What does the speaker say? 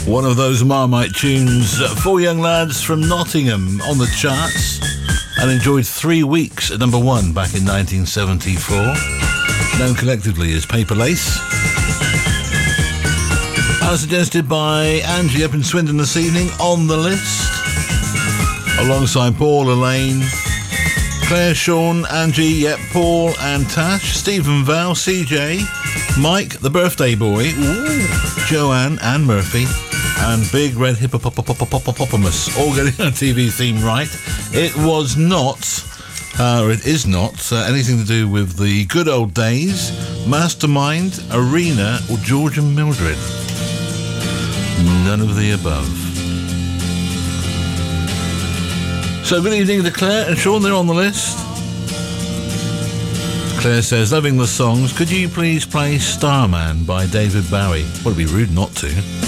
One of those Marmite tunes. Four young lads from Nottingham on the charts and enjoyed 3 weeks at number one back in 1974. Known collectively as Paper Lace. As suggested by Angie up in Swindon this evening, on the list. Alongside Paul, Elaine, Claire, Sean, Angie, Paul and Tash, Stephen, Val, CJ, Mike, the birthday boy, Joanne and Murphy, and Big Red Hippopotamus, all getting our TV theme right. It was not, or it is not, anything to do with the good old days, Mastermind, Arena, or George and Mildred. None of the above. So good evening to Claire and Sean, they're on the list. Claire says, loving the songs, could you please play Starman by David Bowie? Well, it'd be rude not to.